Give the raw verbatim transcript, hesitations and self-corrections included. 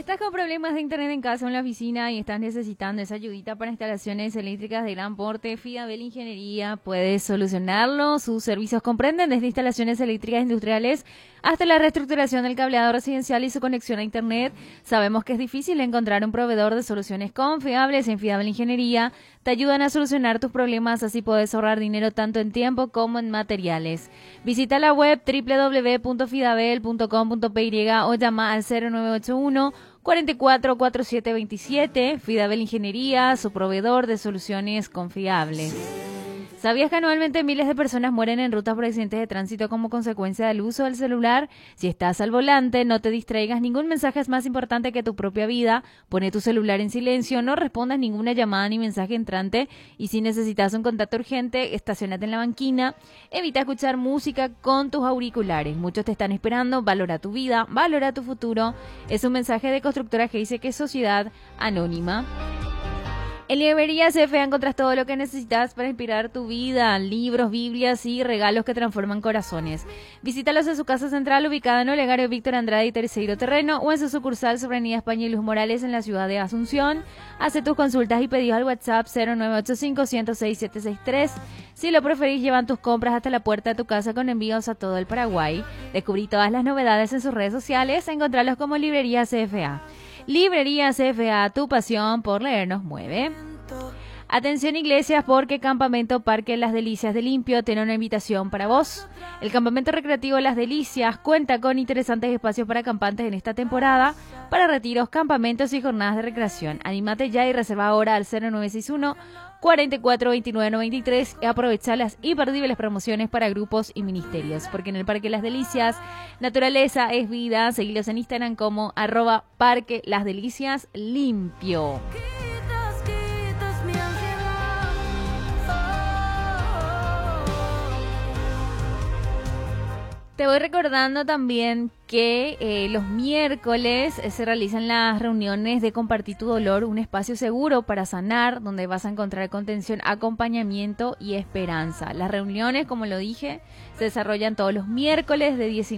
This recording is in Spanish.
¿Estás con problemas de internet en casa o en la oficina y estás necesitando esa ayudita para instalaciones eléctricas de gran porte? Fidabel Ingeniería puede solucionarlo. Sus servicios comprenden desde instalaciones eléctricas industriales hasta la reestructuración del cableado residencial y su conexión a internet. Sabemos que es difícil encontrar un proveedor de soluciones confiables. En Fidabel Ingeniería te ayudan a solucionar tus problemas, así puedes ahorrar dinero tanto en tiempo como en materiales. Visita la web doble u doble u doble u punto fidabel punto com punto pe y o llama al cero nueve ocho uno, cuatro cuatro cuatro siete dos siete. Fidabel Ingeniería, su proveedor de soluciones confiables. ¿Sabías que anualmente miles de personas mueren en rutas por accidentes de tránsito como consecuencia del uso del celular? Si estás al volante, no te distraigas. Ningún mensaje es más importante que tu propia vida. Pone tu celular en silencio, no respondas ninguna llamada ni mensaje entrante. Y si necesitas un contacto urgente, estacionate en la banquina. Evita escuchar música con tus auriculares. Muchos te están esperando. Valora tu vida, valora tu futuro. Es un mensaje de Constructora que dice que es Sociedad Anónima. En Librerías C F A encontrás todo lo que necesitas para inspirar tu vida, libros, biblias y regalos que transforman corazones. Visítalos en su casa central ubicada en Olegario Víctor Andrade y Terceiro Terreno o en su sucursal sobre Avenida España y Luz Morales en la ciudad de Asunción. Hace tus consultas y pedidos al WhatsApp cero nueve ocho cinco, uno cero seis, siete seis tres. Si lo preferís, llevan tus compras hasta la puerta de tu casa con envíos a todo el Paraguay. Descubrí todas las novedades en sus redes sociales. Encontrarlos como Librerías C F A. Librerías C F A, tu pasión por leer nos mueve. Atención iglesias, porque Campamento Parque Las Delicias de Limpio tiene una invitación para vos. El Campamento Recreativo Las Delicias cuenta con interesantes espacios para acampantes en esta temporada, para retiros, campamentos y jornadas de recreación. Anímate ya y reserva ahora al cero nueve seis uno, cuatro cuatro dos nueve nueve tres y aprovecha las imperdibles promociones para grupos y ministerios, porque en el Parque Las Delicias, naturaleza es vida. Seguilos en Instagram como arroba Parque Las Delicias Limpio. Te voy recordando también que eh, los miércoles eh, se realizan las reuniones de Compartir tu Dolor, un espacio seguro para sanar, donde vas a encontrar contención, acompañamiento y esperanza. Las reuniones, como lo dije, se desarrollan todos los miércoles de diecinueve